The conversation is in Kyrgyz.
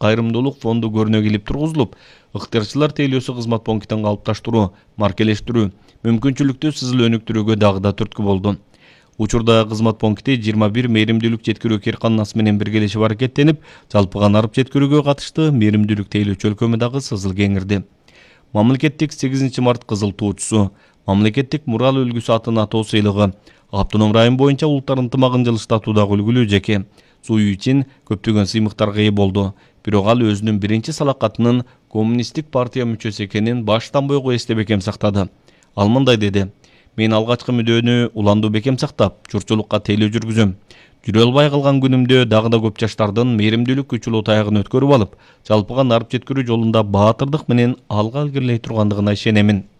кайрымдуулук фонду көрүнө келип тургузулуп, ыктыярчылар тейлөөсү кызмат пунктин калыпташтыруу, маркелештирүү, мүмкүнчүлүктүү сызыл өнүктүрүүгө дагы да түрткү болду. Учурда кызмат пункти 21 мээримдүүлүк жеткирүү кыйрканасы менен биргелешип аракеттенип, жалпыга нарып жеткирүүгө катышты мээримдүүлүк тейлөөчү өлкөмө дагы сызыл кеңирди. Мамлекеттик 8 март кызыл туучусу, мамлекеттик мурал үлгүсү атын атоо сыйлыгы, Автоном район боюнча улуттар ынтымагын жылыштатуудагы үлгүлүү жеке суу үчүн көптөгөн сыймыктарга ээ болду. Бирок ал өзүнүн биринчи салакатынын коммунисттик партия мүчөсү экенин баштан бойго эсте бекем сактады. Ал мындай деди: "Мен алгачкы мүдөнү уландуу бекем сактап, журтчулукка тейлөө жүргүзөм. Жүрө албай калган күнүмдө дагы да көп жаштардын мээримдүүлүк күчүлүү таягын өткөрүп алып, жалпыга нарып жеткирүү жолунда баатырдык менен алга илгерилей тургандыгына ишенемин".